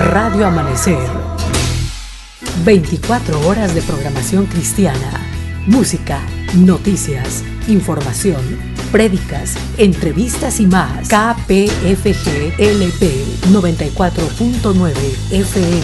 Radio Amanecer. 24 horas de programación cristiana, música, noticias, información, prédicas, entrevistas y más. KPFG LP 94.9 FM.